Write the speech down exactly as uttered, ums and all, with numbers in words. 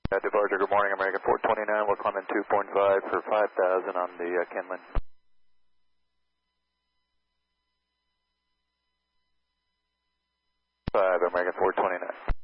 Uh, departure, good morning, American four twenty-nine. We'll climb in two point five for five thousand on the uh, Kinlan. five, American four twenty-nine.